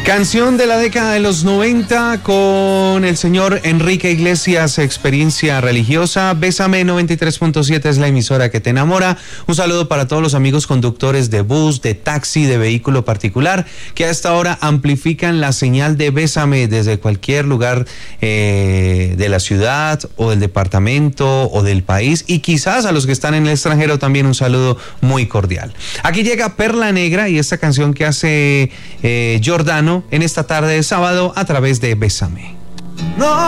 Canción de la década de los 90 con el señor Enrique Iglesias, Experiencia Religiosa. Bésame 93.7 es la emisora que te enamora. Un saludo para todos los amigos conductores de bus, de taxi, de vehículo particular, que a esta hora amplifican la señal de Bésame desde cualquier lugar de la ciudad o del departamento o del país, y quizás a los que están en el extranjero también un saludo muy cordial. Aquí llega Perla Negra y esta canción que hace Giordano en esta tarde de sábado a través de Bésame. No.